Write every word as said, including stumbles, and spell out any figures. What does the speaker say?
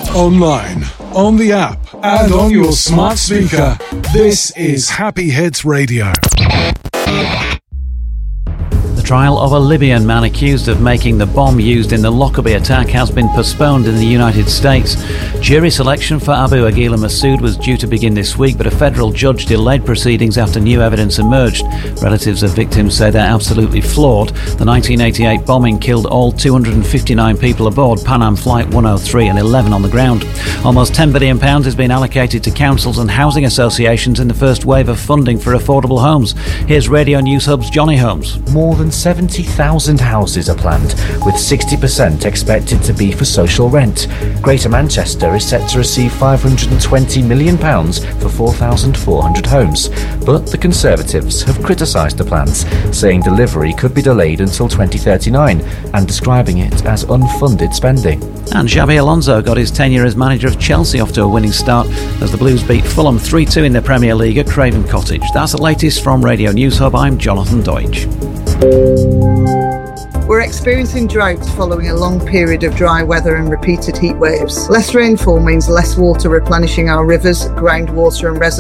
online, on the app, and on your smart speaker. This is Happy Hits Radio. The trial of a Libyan man accused of making the bomb used in the Lockerbie attack has been postponed in the United States. Jury selection for Abu Aghila Massoud was due to begin this week, but a federal judge delayed proceedings after new evidence emerged. Relatives of victims say they're absolutely flawed. The nineteen eighty-eight bombing killed all two hundred fifty-nine people aboard Pan Am Flight one oh three and eleven on the ground. Almost ten billion pounds has been allocated to councils and housing associations in the first wave of funding for affordable homes. Here's Radio News Hub's Johnny Holmes. More than seventy thousand houses are planned, with sixty percent expected to be for social rent. Greater Manchester is set to receive five hundred twenty million pounds for four thousand four hundred homes. But the Conservatives have criticised the plans, saying delivery could be delayed until twenty thirty-nine and describing it as unfunded spending. And Xabi Alonso got his tenure as manager of Chelsea off to a winning start as the Blues beat Fulham three two in the Premier League at Craven Cottage. That's the latest from Radio News Hub. I'm Jonathan Deutsch. We're experiencing drought following a long period of dry weather and repeated heat waves. Less rainfall means less water replenishing our rivers, groundwater and reservoirs.